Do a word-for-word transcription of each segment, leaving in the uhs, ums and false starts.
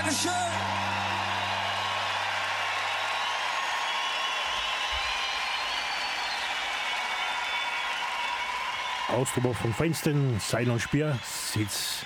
Dankeschön. Ausdruck vom Feinsten, Seil und Speer, Sitz.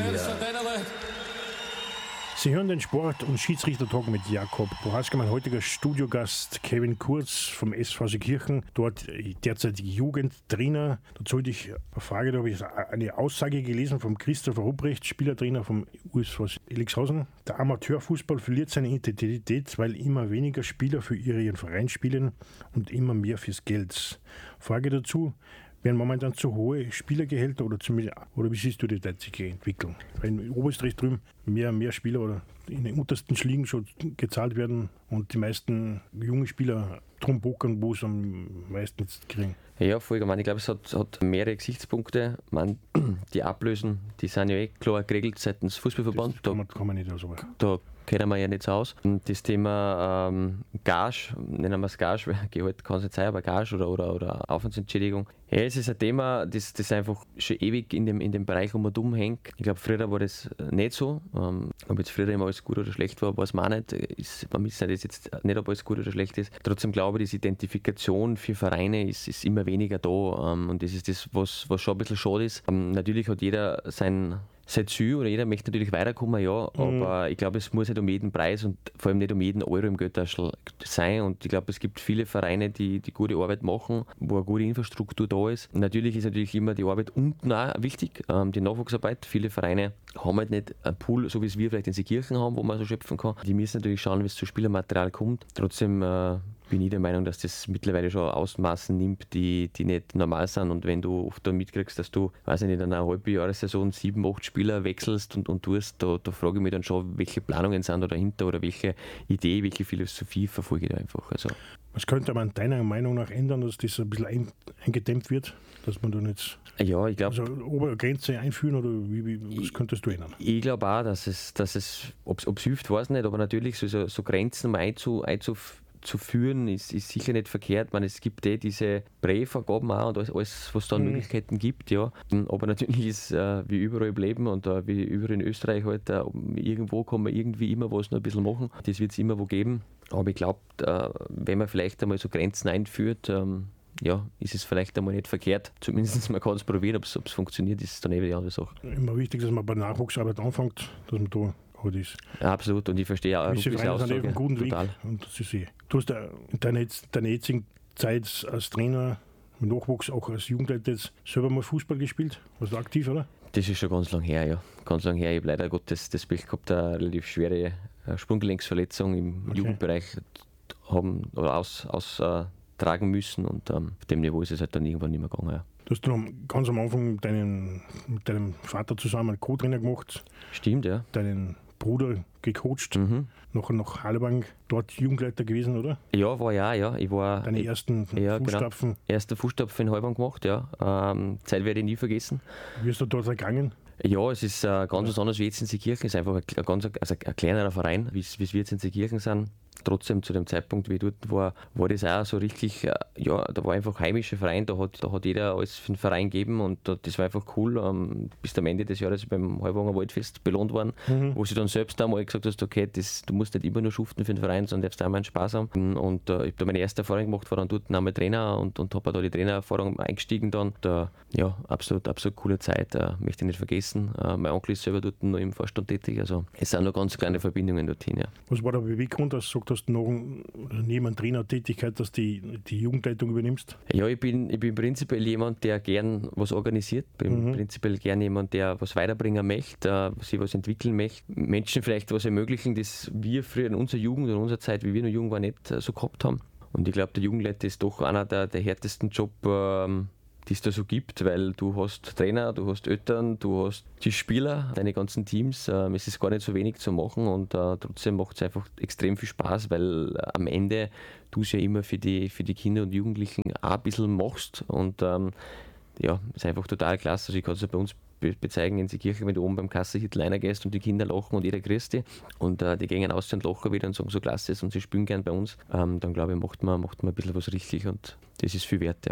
Sie hören den Sport- und Schiedsrichtertalk mit Jakob Prohaska, mein heutiger Studiogast Kevin Kurz vom S V Seekirchen, dort derzeit Jugendtrainer. Dazu wollte ich eine Frage, da habe ich eine Aussage gelesen vom Christopher Ruprecht, Spielertrainer vom U S V Elixhausen. Der Amateurfußball verliert seine Identität, weil immer weniger Spieler für ihren Verein spielen und immer mehr fürs Geld. Frage dazu: Werden momentan zu hohe Spielergehälter oder, zumindest, oder wie siehst du die derzeitige Entwicklung? Weil in Oberösterreich drüben mehr, mehr Spieler oder in den untersten Ligen schon gezahlt werden und die meisten jungen Spieler drum pokern, wo es am meisten jetzt kriegen. Ja, voll. Ich meine, ich glaube, es hat, hat mehrere Gesichtspunkte. Ich meine, die Ablösen, die sind ja eh klar geregelt seitens Fußballverband. Das kann man, kann man nicht so. Da kennen wir ja nicht so aus. Und das Thema ähm, Gage, nennen wir es Gage, weil Gehalt kann es nicht sein, aber Gage oder, oder, oder Aufwandsentschädigung. Ja, es ist ein Thema, das, das einfach schon ewig in dem, in dem Bereich um und um hängt. Ich glaube, früher war das nicht so. Ähm, ob jetzt früher immer alles gut oder schlecht war, weiß man auch nicht. Ist, man wissen das jetzt nicht, ob alles gut oder schlecht ist. Trotzdem glaube ich, diese Identifikation für Vereine ist, ist immer weniger da. Ähm, und das ist das, was, was schon ein bisschen schade ist. Ähm, natürlich hat jeder sein sein Ziel oder jeder möchte natürlich weiterkommen, ja, mhm. aber ich glaube, es muss nicht um jeden Preis und vor allem nicht um jeden Euro im Geldtaschel sein. Und ich glaube, es gibt viele Vereine, die die gute Arbeit machen, wo eine gute Infrastruktur da ist. Und natürlich ist natürlich immer die Arbeit unten auch wichtig, ähm, die Nachwuchsarbeit. Viele Vereine haben halt nicht einen Pool, so wie es wir vielleicht in Seekirchen haben, wo man so schöpfen kann. Die müssen natürlich schauen, wie es zu Spielermaterial kommt. Trotzdem äh, bin ich der Meinung, dass das mittlerweile schon Ausmaßen nimmt, die, die nicht normal sind. Und wenn du oft da mitkriegst, dass du, weiß ich nicht, in einer halben Jahressaison sieben, acht Spieler wechselst und, und tust, da, da frage ich mich dann schon, welche Planungen sind da dahinter oder welche Idee, welche Philosophie verfolge ich da einfach. Also. Was könnte man deiner Meinung nach ändern, dass das ein bisschen ein, eingedämmt wird? Dass man da nicht ja, ich glaub, also Obergrenze einführen oder wie, wie, was könntest du ändern? Ich, ich glaube auch, dass es, dass es ob es hilft, weiß ich nicht, aber natürlich so, so, so Grenzen mal einzu, einzuf zu führen, ist, ist sicher nicht verkehrt. Man, es gibt eh diese Prävergaben auch und alles, alles was es da an mhm. Möglichkeiten gibt, ja. Aber natürlich ist äh, wie überall im Leben und äh, wie überall in Österreich halt, äh, irgendwo kann man irgendwie immer was noch ein bisschen machen. Das wird es immer wo geben. Aber ich glaube, äh, wenn man vielleicht einmal so Grenzen einführt, ähm, ja, ist es vielleicht einmal nicht verkehrt. Zumindest man kann es probieren, ob es funktioniert, ist dann eben die andere Sache. Immer wichtig, dass man bei der Nachwuchsarbeit anfängt, dass man da gut ist. Ja, absolut, und ich verstehe auch diese Vereine sind auf einem guten total. Weg. Und das ist eh. Du hast in deiner, deiner jetzigen Zeit als Trainer mit Nachwuchs, auch als Jugendleiter jetzt selber mal Fußball gespielt? Warst du aktiv, oder? Das ist schon ganz lang her, ja. Ganz lang her. Ich habe leider Gottes das Pech gehabt, eine relativ schwere Sprunggelenksverletzung im okay. Jugendbereich haben oder aus, austragen äh, müssen und ähm, auf dem Niveau ist es halt dann irgendwann nicht mehr gegangen. Ja. Du hast dann ganz am Anfang deinen, mit deinem Vater zusammen einen Co-Trainer gemacht. Stimmt, ja. Deinen Bruder gecoacht, mhm. nachher nach Hallebank dort Jugendleiter gewesen, oder? Ja, war ja, ja. Ich war Deine ersten ja, Fußstapfen? Genau. Erste Fußstapfen in Hallebank gemacht, ja. Ähm, Zeit werde ich nie vergessen. Wie ist du dort ergangen? Ja, es ist äh, ganz ja. was anderes wie jetzt in Seekirchen. Es ist einfach ein, ein, ganz, also ein kleinerer Verein, wie es wir jetzt in Seekirchen sind. Trotzdem zu dem Zeitpunkt, wie ich dort war, war das auch so richtig, ja, da war einfach heimischer Verein, da hat, da hat jeder alles für den Verein gegeben und das war einfach cool. Ähm, bis am Ende des Jahres beim Heuwanger Waldfest belohnt worden, mhm. wo sie dann selbst einmal gesagt hast, okay, das, du musst nicht immer nur schuften für den Verein, sondern darfst auch mal einen Spaß haben. Und äh, ich habe da meine erste Erfahrung gemacht, war dann dort einmal Trainer und, und habe da die Trainererfahrung eingestiegen dann. Da, ja, absolut, absolut coole Zeit, äh, möchte ich nicht vergessen. Äh, mein Onkel ist selber dort noch im Vorstand tätig, also es sind noch ganz kleine Verbindungen dorthin. Ja. Was war der Beweggrund, dass du gesagt hast, noch neben einer Trainertätigkeit, dass du die, die Jugendleitung übernimmst? Ja, ich bin, ich bin prinzipiell jemand, der gern was organisiert. Ich bin mhm. prinzipiell gern jemand, der was weiterbringen möchte, äh, sich was entwickeln möchte. Menschen vielleicht was ermöglichen, das wir früher in unserer Jugend, in unserer Zeit, wie wir noch jung waren, nicht äh, so gehabt haben. Und ich glaube, der Jugendleiter ist doch einer der, der härtesten Job, ähm, die es da so gibt, weil du hast Trainer, du hast Eltern, du hast die Spieler, deine ganzen Teams. Ähm, es ist gar nicht so wenig zu machen und äh, trotzdem macht es einfach extrem viel Spaß, weil äh, am Ende du es ja immer für die, für die Kinder und Jugendlichen auch ein bisschen machst und ähm, ja, ist einfach total klasse. Also ich kann es ja bei uns be- bezeigen in Seekirchen, wenn du oben beim Kassehitl reingehst und die Kinder lachen und jeder grüßt die und äh, die gehen aus und lachen wieder und sagen, so klasse ist und sie spielen gern bei uns, ähm, dann glaube ich, macht man, macht man ein bisschen was richtig und das ist viel wert, ja.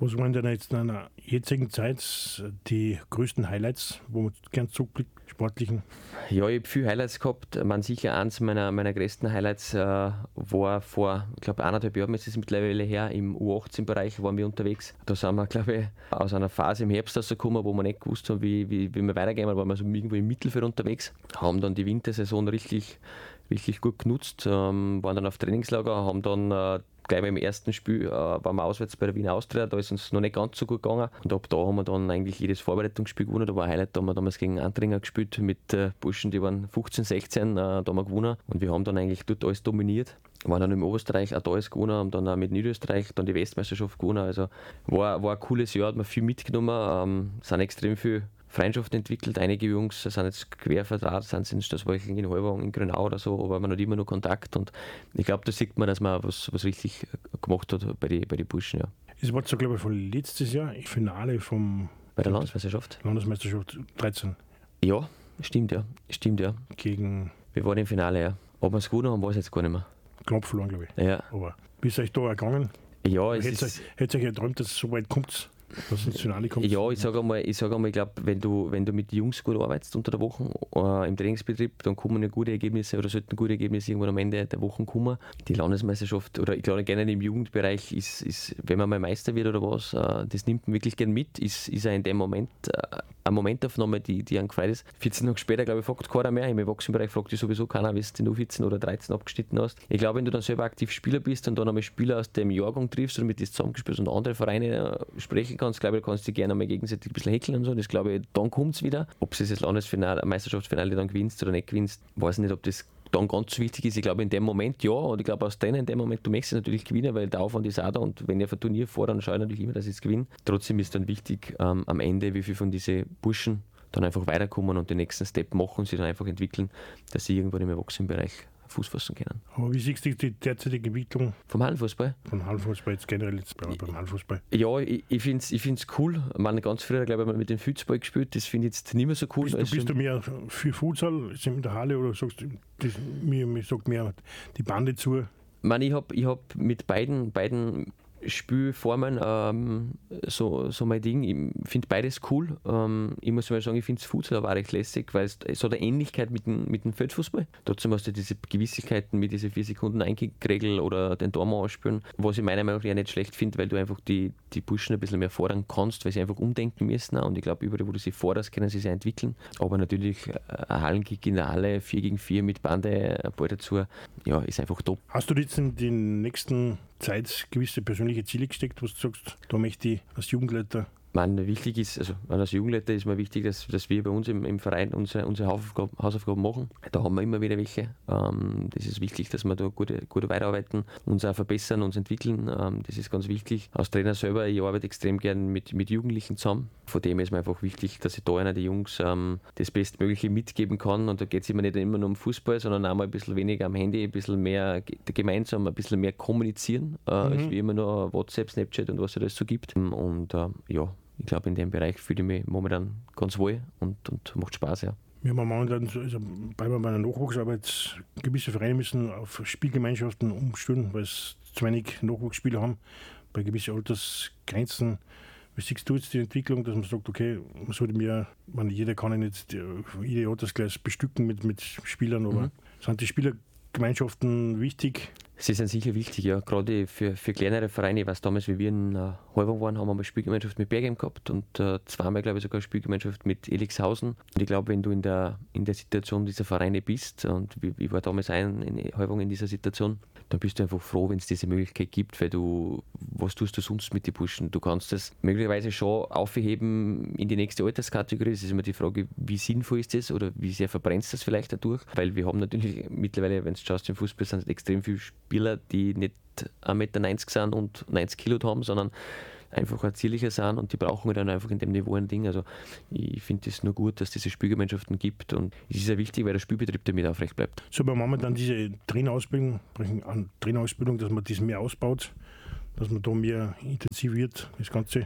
Was waren denn jetzt in einer jetzigen Zeit die größten Highlights, wo man gern zurückblickt, sportlichen? Ja, ich habe viele Highlights gehabt. Man sicher eins meiner, meiner größten Highlights äh, war vor, ich glaube, eineinhalb Jahren ist es mittlerweile her, im U achtzehn Bereich waren wir unterwegs. Da sind wir, glaube ich, aus einer Phase im Herbst rausgekommen, wo wir nicht gewusst haben, wie, wie, wie wir weitergehen. Da waren wir so irgendwo im Mittelfeld unterwegs, haben dann die Wintersaison richtig, richtig gut genutzt, ähm, waren dann auf Trainingslager, haben dann äh, gleich beim ersten Spiel äh, waren wir auswärts bei der Wiener Austria, da ist uns noch nicht ganz so gut gegangen. Und ab da haben wir dann eigentlich jedes Vorbereitungsspiel gewonnen. Da war ein Highlight, da haben wir damals gegen Antringer gespielt mit äh, Burschen, die waren fünfzehn, sechzehn, äh, da haben wir gewonnen. Und wir haben dann eigentlich dort alles dominiert. Waren dann im Oberösterreich auch da alles gewonnen, haben dann auch mit Niederösterreich dann die Westmeisterschaft gewonnen. Also war, war ein cooles Jahr, hat man viel mitgenommen, ähm, sind extrem viel Freundschaft entwickelt. Einige Jungs sind jetzt quer vertraut, sind in Straßburg, in Heuwagen, in Grünau oder so, aber man hat immer noch Kontakt. Und ich glaube, da sieht man, dass man was, was richtig gemacht hat bei den bei die Burschen. Ja. Es war so, glaube ich, von letztes Jahr im Finale vom Bei der Landesmeisterschaft? Landesmeisterschaft dreizehn. Ja, stimmt, ja. Stimmt, ja. Gegen. Wir waren im Finale, ja. Ob wir es gewonnen haben, weiß ich jetzt gar nicht mehr. Knapp verloren, glaube ich. Ja. Aber wie ist euch da ergangen? Ja, es Hättet ist. ihr euch geträumt, dass es so weit kommt? Dass es ins Finale kommt? Ja, ich sage einmal, ich, sag einmal, ich glaube, wenn du, wenn du mit Jungs gut arbeitest unter der Woche äh, im Trainingsbetrieb, dann kommen ja gute Ergebnisse oder sollten gute Ergebnisse irgendwann am Ende der Woche kommen. Die Landesmeisterschaft oder ich glaube gerne im Jugendbereich ist, ist, wenn man mal Meister wird oder was, äh, das nimmt man wirklich gern mit, ist, ist auch in dem Moment äh, eine Momentaufnahme, die, die einem gefreut ist. vierzehn Tage später, glaube ich, fragt keiner mehr. Im Erwachsenenbereich fragt dich sowieso keiner, wie du den U vierzehn oder dreizehn abgeschnitten hast. Ich glaube, wenn du dann selber aktiv Spieler bist und dann einmal Spieler aus dem Jahrgang triffst und mit dir zusammengespielt und andere Vereine äh, sprechen kannst, glaube ich, du kannst dich gerne einmal gegenseitig ein bisschen häkeln und so. Das glaube ich, dann kommt es wieder. Ob du das Landesfinale, Meisterschaftsfinale dann gewinnst oder nicht gewinnst, weiß nicht, ob das dann ganz wichtig ist. Ich glaube, in dem Moment ja, und ich glaube, als Trainer in dem Moment, du möchtest natürlich gewinnen, weil der Aufwand ist auch da und wenn ich auf ein Turnier fahre, dann schaue ich natürlich immer, dass ich es gewinne. Trotzdem ist dann wichtig, ähm, am Ende, wie viel von diesen Burschen dann einfach weiterkommen und den nächsten Step machen und sich dann einfach entwickeln, dass sie irgendwann im Erwachsenenbereich Fuß fassen können. Aber wie siehst du die derzeitige Entwicklung? Vom Hallenfußball? Vom Hallenfußball jetzt generell, jetzt beim Hallenfußball? Ja, ich, ich finde es ich find's cool. Man ganz früher, glaube ich, mal mit dem Fußball gespielt. Das finde ich jetzt nicht mehr so cool. Bist, du, bist du mehr für Futsal in der Halle oder sagst du, das, mir, mir sagt mehr die Bande zu? Ich meine, ich habe ich hab mit beiden, beiden Spielformen ähm, so, so mein Ding. Ich finde beides cool. Ähm, ich muss mal sagen, ich finde das Futsal aber auch recht lässig, weil es, es hat eine Ähnlichkeit mit dem, mit dem Feldfußball. Trotzdem hast du diese Gewissigkeiten mit diesen vier Sekunden Einkickregel oder den Tormann ausspielen, was ich meiner Meinung nach ja nicht schlecht finde, weil du einfach die, die Burschen ein bisschen mehr fordern kannst, weil sie einfach umdenken müssen. Und ich glaube, überall, wo du sie forderst, können sie sich entwickeln. Aber natürlich ein Hallenkick in der Halle, vier gegen vier mit Bande, ein Ball dazu, ja, ist einfach top. Hast du jetzt in den nächsten Zeit gewisse persönliche Ziele gesteckt, was du sagst, da möchte ich als Jugendleiter? Man, wichtig ist, also als Jugendleiter ist mir wichtig, dass, dass wir bei uns im, im Verein unsere, unsere Hausaufgaben, Hausaufgaben machen. Da haben wir immer wieder welche. Ähm, das ist wichtig, dass wir da gut, gut weiterarbeiten, uns auch verbessern, uns entwickeln. Ähm, das ist ganz wichtig. Als Trainer selber, ich arbeite extrem gern mit, mit Jugendlichen zusammen. Von dem ist mir einfach wichtig, dass ich da einer der Jungs ähm, das Bestmögliche mitgeben kann. Und da geht es immer nicht immer nur um Fußball, sondern auch mal ein bisschen weniger am Handy, ein bisschen mehr gemeinsam, ein bisschen mehr kommunizieren, äh, mhm. als wie immer nur WhatsApp, Snapchat und was es alles so gibt. Und äh, ja, ich glaube, in dem Bereich fühle ich mich momentan ganz wohl und, und macht Spaß, ja. Wir haben momentan, also bei meiner Nachwuchsarbeit, gewisse Vereine müssen auf Spielgemeinschaften umstellen, weil es zu wenig Nachwuchsspieler haben, bei gewissen Altersgrenzen. Wie siehst du jetzt die Entwicklung, dass man sagt, okay, man sollte mehr, man, jeder kann ja nicht jede Altersklasse bestücken mit, mit Spielern, aber mhm. sind die Spielergemeinschaften wichtig? Sie sind sicher wichtig, ja. Gerade für, für kleinere Vereine. Ich weiß, damals, wie wir in äh, Heuwagen waren, haben wir eine Spielgemeinschaft mit Bergheim gehabt und äh, zweimal, glaube ich, sogar eine Spielgemeinschaft mit Elixhausen. Und ich glaube, wenn du in der, in der Situation dieser Vereine bist, und ich, ich war damals ein in Heuwagen in dieser Situation, dann bist du einfach froh, wenn es diese Möglichkeit gibt, weil du, was tust du sonst mit den Burschen? Du kannst das möglicherweise schon aufheben in die nächste Alterskategorie. Das ist immer die Frage, wie sinnvoll ist das oder wie sehr verbrennst du das vielleicht dadurch? Weil wir haben natürlich mittlerweile, wenn du schaust im Fußball, sind extrem viele Spieler, die nicht ein Meter neunzig sind und neunzig Kilo haben, sondern einfach erzierlicher sind und die brauchen dann einfach in dem Niveau ein Ding. Also ich finde es nur gut, dass es diese Spielgemeinschaften gibt und es ist ja wichtig, weil der Spielbetrieb damit aufrecht bleibt. So, aber machen wir dann diese Trainerausbildung, an Trainerausbildung, dass man das mehr ausbaut, dass man da mehr intensiviert, das Ganze?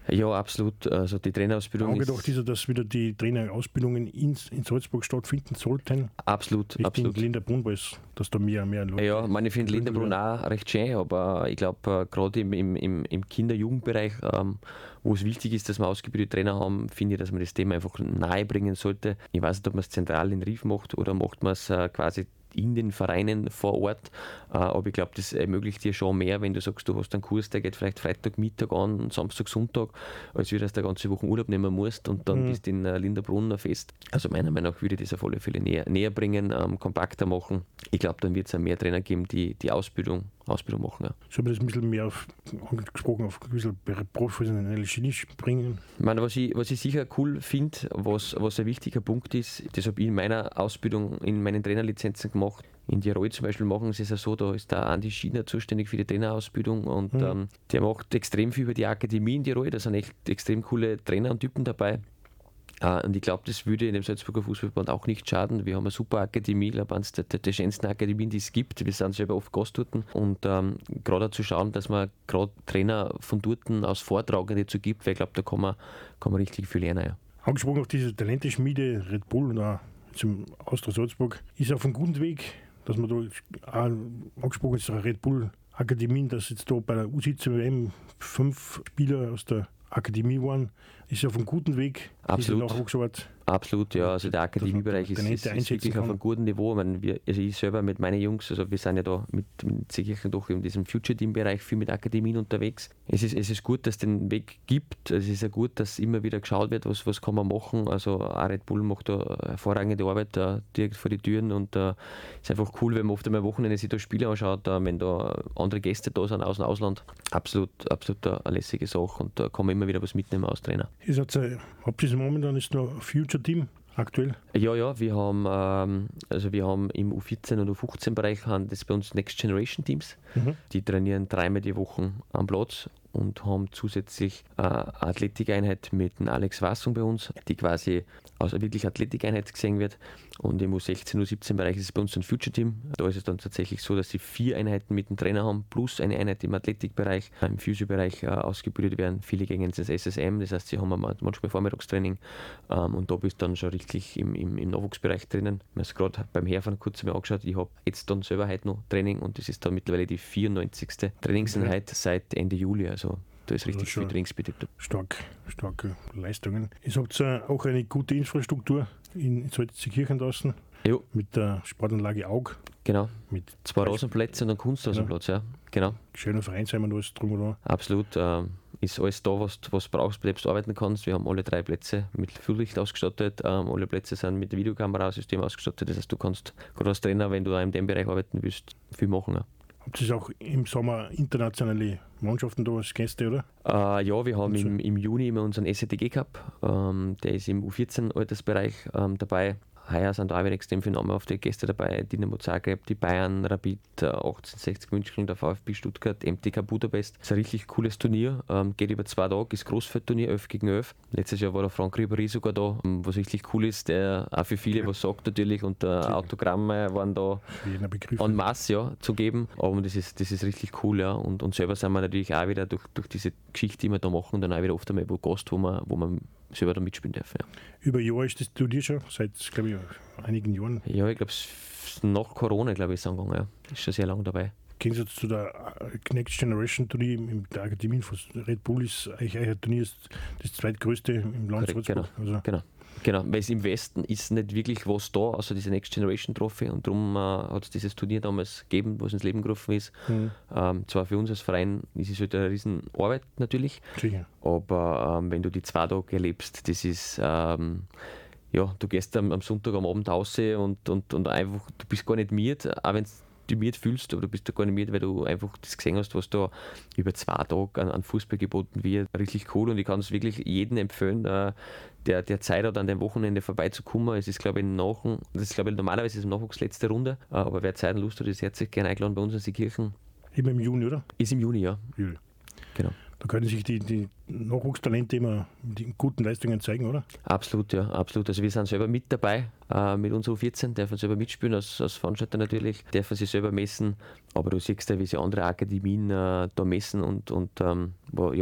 Ja, absolut. Also die Trainerausbildung Angedacht ist ja, dass wieder die Trainerausbildungen in, in Salzburg stattfinden sollten. Absolut, ich absolut. In Linderbrunn, weil es, dass da mehr, mehr Leute... Ja, ich finde Linderbrunn auch recht schön, aber ich glaube, gerade im, im, im Kinder-Jugendbereich, ähm, wo es wichtig ist, dass wir ausgebildete Trainer haben, finde ich, dass man das Thema einfach nahe bringen sollte. Ich weiß nicht, ob man es zentral in Rief macht oder macht man es äh, quasi in den Vereinen vor Ort, äh, aber ich glaube, das ermöglicht dir schon mehr, wenn du sagst, du hast einen Kurs, der geht vielleicht Freitag, Mittag an, Samstag, Sonntag, als wie du das eine ganze Woche Urlaub nehmen musst und dann mhm. bist du in äh, Linderbrunn fest. Also meiner Meinung nach würde ich das auf alle Fälle näher, näher bringen, ähm, kompakter machen. Ich glaube, dann wird es auch mehr Trainer geben, die die Ausbildung, Ausbildung machen. Ja. Soll man das ein bisschen mehr auf, angesprochen, auf ein bisschen professionelle Schiene bringen? Ich meine, was ich, was ich sicher cool finde, was, was ein wichtiger Punkt ist, das habe ich in meiner Ausbildung, in meinen Trainerlizenzen gemacht. In Tirol zum Beispiel machen sie es ja so, da ist der Andi Schiener zuständig für die Trainerausbildung und mhm. ähm, der macht extrem viel über die Akademie in Tirol, da sind echt extrem coole Trainer und Typen dabei. Uh, und ich glaube, das würde in dem Salzburger Fußballverband auch nicht schaden. Wir haben eine super Akademie, ich glaube, eines der, der, der schönsten Akademien, die es gibt. Wir sind selber oft Gast dort. Und ähm, gerade zu schauen, dass man gerade Trainer von dort aus Vortragende dazu gibt, weil ich glaube, da kann man, kann man richtig viel lernen. Ja. Angesprochen auf diese Talenteschmiede Red Bull oder zum Austria Salzburg, ist auf einem guten Weg, dass man da auch angesprochen ist, Red Bull Akademien, dass jetzt da bei der U siebzehn W M fünf Spieler aus der Akademie waren, ist auf einem guten Weg. Absolut. Absolut, ja. Also der Akademiebereich ist, ist, ist wirklich auf einem guten Niveau. Ich, meine, wir, also ich selber mit meinen Jungs, also wir sind ja da mit, mit Seekirchen doch in diesem Future-Team-Bereich viel mit Akademien unterwegs. Es ist, es ist gut, dass es den Weg gibt. Es ist ja gut, dass immer wieder geschaut wird, was, was kann man machen. Also auch Red Bull macht da hervorragende Arbeit da direkt vor die Türen und es äh, ist einfach cool, wenn man oft einmal am Wochenende sich da Spiele anschaut, äh, wenn da andere Gäste da sind aus dem Ausland. Absolut, absolut eine lässige Sache und da kann man immer wieder was mitnehmen als Trainer. Ist jetzt, äh, habt ihr momentan ist noch ein Future-Team aktuell? Ja, ja, wir haben, ähm, also wir haben im U vierzehn und U fünfzehn Bereich haben das bei uns Next Generation Teams. Mhm. Die trainieren dreimal die Woche am Platz und haben zusätzlich äh, eine Athletikeinheit mit dem Alex Wassung bei uns, die quasi als eine wirklich Athletikeinheit gesehen wird. Und im U sechzehn, U siebzehn Bereich ist es bei uns ein Future-Team. Da ist es dann tatsächlich so, dass sie vier Einheiten mit dem Trainer haben, plus eine Einheit im Athletikbereich, im Physio-Bereich äh, ausgebildet werden. Viele gehen ins S S M, das heißt, sie haben manchmal Vormittagstraining ähm, und da bist du dann schon richtig im, im, im Nachwuchsbereich drinnen. Ich habe es gerade beim Herfahren kurz mal angeschaut, ich habe jetzt dann selber heute noch Training und das ist dann mittlerweile die vierundneunzigste Trainingseinheit seit Ende Juli. Also da ist richtig also viel Trainingsbetrieb. Stark, starke Leistungen. Ihr habt äh, auch eine gute Infrastruktur in Salzkirchen draußen. Jo. Mit der Sportanlage Aug. Genau. Mit zwei Rasenplätze und einem Kunstrasenplatz, genau. Ja. Genau. Schöner Vereinsheim und alles drum und dran. Absolut. Ähm, ist alles da, was du brauchst, bei dem du arbeiten kannst. Wir haben alle drei Plätze mit Fülllicht ausgestattet. Ähm, alle Plätze sind mit Videokamerasystem ausgestattet. Das heißt, du kannst gerade als Trainer, wenn du in dem Bereich arbeiten willst, viel machen. Ja. Habt ihr auch im Sommer internationale Mannschaften da als Gäste, oder? Äh, ja, wir haben so. im, im Juni immer unseren S D G Cup. Ähm, der ist im U vierzehn Altersbereich ähm, dabei. Heuer sind da auch wieder extrem viele namhafte Gäste dabei. Dynamo Zagreb, die Bayern, Rapid, achtzehnhundertsechzig München, der VfB Stuttgart, M T K Budapest. Das ist ein richtig cooles Turnier. Ähm, geht über zwei Tage, ist Großfeldturnier, elf gegen elf. Letztes Jahr war der Frank Ribéry sogar da, was richtig cool ist, der auch für viele was sagt natürlich und äh, Autogramme waren da en masse ja, zu geben. Aber das ist, das ist richtig cool, ja. Und, und selber sind wir natürlich auch wieder durch, durch diese Geschichte, die wir da machen, dann auch wieder oft einmal wo Gast, wo man, wo man selber da mitspielen darf. Ja. Über Jahr ist das Turnier schon, seit, glaube ich, einigen Jahren. Ja, ich glaube, nach Corona, glaube ich, ist es angegangen. Ja. Ist schon sehr lange dabei. Im Gegensatz zu der Next Generation Turnier in der Akademie von Red Bull ist eigentlich ein Turnier das zweitgrößte im Land Salzburg. Genau, also genau. Genau, weil es im Westen ist nicht wirklich was da, außer diese Next Generation Trophy und darum äh, hat es dieses Turnier damals gegeben, was ins Leben gerufen ist. Mhm. Ähm, zwar für uns als Verein ist es halt eine riesen Arbeit natürlich, sicher. Aber ähm, wenn du die zwei Tage erlebst, das ist, ähm, ja, du gehst am, am Sonntag am Abend raus und, und, und einfach, du bist gar nicht miert, auch wenn du miert fühlst, aber du bist da gar nicht miert, weil du einfach das gesehen hast, was da über zwei Tage an, an Fußball geboten wird. Richtig cool und ich kann es wirklich jedem empfehlen, äh, der, der Zeit hat, an dem Wochenende vorbeizukommen. Es ist, glaube ich, nach, das ist, glaube ich, normalerweise ist im Nachwuchs letzte Runde, äh, aber wer Zeit und Lust hat, ist herzlich gerne eingeladen bei uns in Seekirchen. Immer im Juni, oder? Ist im Juni, ja. Juli. Genau. Da können sich die, die Nachwuchstalente immer die guten Leistungen zeigen, oder? Absolut, ja, absolut. Also wir sind selber mit dabei, äh, mit unserer U vierzehn, dürfen selber mitspielen, als, als Veranstalter natürlich, dürfen sie selber messen, aber du siehst ja, wie sie andere Akademien äh, da messen und, und ähm, wo, ja,